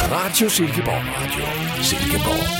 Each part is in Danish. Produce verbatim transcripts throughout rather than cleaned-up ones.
Radio Silkeborg. Radio Silkeborg.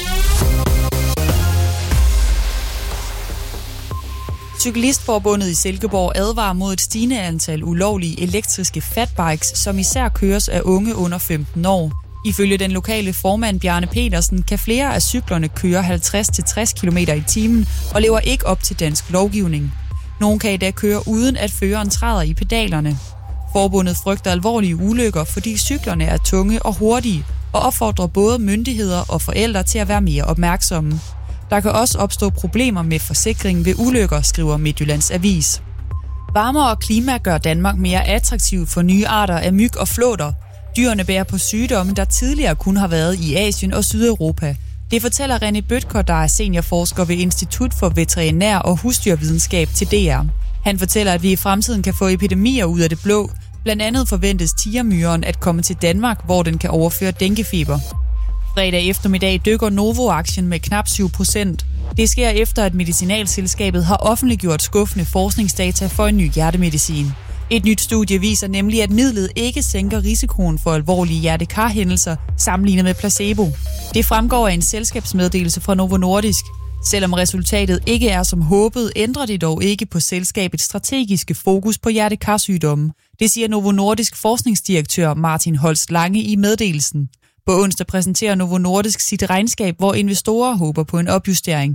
Cyklistforbundet i Silkeborg advarer mod et stigende antal ulovlige elektriske fatbikes, som især køres af unge under femten år. Ifølge den lokale formand Bjarne Petersen kan flere af cyklerne køre halvtreds til tres kilometer i timen og lever ikke op til dansk lovgivning. Nogle kan i dag køre uden at føreren træder i pedalerne. Forbundet frygter alvorlige ulykker, fordi cyklerne er tunge og hurtige, og opfordrer både myndigheder og forældre til at være mere opmærksomme. Der kan også opstå problemer med forsikring ved ulykker, skriver Midtjyllands Avis. Varmere klima gør Danmark mere attraktiv for nye arter af myg og flåter. Dyrene bærer på sygdomme, der tidligere kun har været i Asien og Sydeuropa. Det fortæller René Bødker, der er seniorforsker ved Institut for Veterinær- og Husdyrvidenskab til D R. Han fortæller, at vi i fremtiden kan få epidemier ud af det blå. Blandt andet forventes tigermyren at komme til Danmark, hvor den kan overføre denguefeber. Fredag eftermiddag dykker Novo-aktien med knap syv procent. Det sker efter, at medicinalselskabet har offentliggjort skuffende forskningsdata for en ny hjertemedicin. Et nyt studie viser nemlig, at midlet ikke sænker risikoen for alvorlige hjertekarhændelser sammenlignet med placebo. Det fremgår af en selskabsmeddelelse fra Novo Nordisk. Selvom resultatet ikke er som håbet, ændrer det dog ikke på selskabets strategiske fokus på hjertekarsygdomme. Det siger Novo Nordisk forskningsdirektør Martin Holst Lange i meddelelsen. På onsdag præsenterer Novo Nordisk sit regnskab, hvor investorer håber på en opjustering.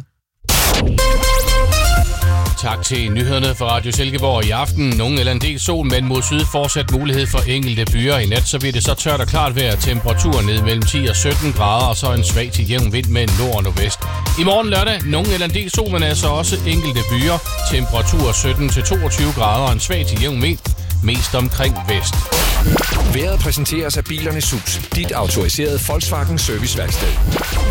Tak til nyhederne fra Radio Silkeborg i aften. Nogen eller en del sol, men mod syd fortsat mulighed for enkelte byer. I nat så bliver det så tørt og klart vejr. Temperaturen ned mellem ti og sytten grader, og så en svag til jævn vind med nord og nordvest. I morgen lørdag nogen eller en del sol, men altså også enkelte byer. Temperatur sytten til toogtyve grader og en svag til jævn vind. Mest omkring vest. Vejret præsenteres af Bilernes Hus, dit autoriserede Volkswagen serviceværksted.